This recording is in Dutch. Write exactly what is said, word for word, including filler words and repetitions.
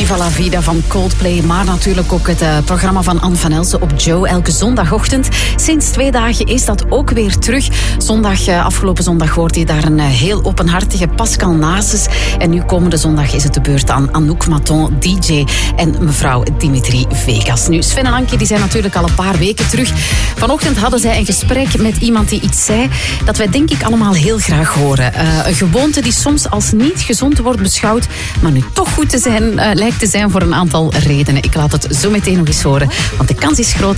Viva la Vida van Coldplay, maar natuurlijk ook het uh, programma van Anne van Elsen op Joe elke zondagochtend. Sinds twee dagen is dat ook weer terug. Zondag, uh, afgelopen zondag hoorde je daar een uh, heel openhartige Pascal Nases. En nu komende zondag is het de beurt aan Anouk Maton, D J en mevrouw Dimitri Vegas. Nu, Sven en Anke die zijn natuurlijk al een paar weken terug. Vanochtend hadden zij een gesprek met iemand die iets zei dat wij denk ik allemaal heel graag horen. Uh, een gewoonte die soms als niet gezond wordt beschouwd, maar nu toch goed te zijn, uh, lijkt te zijn voor een aantal redenen. Ik laat het zo meteen nog eens horen, want de kans is groot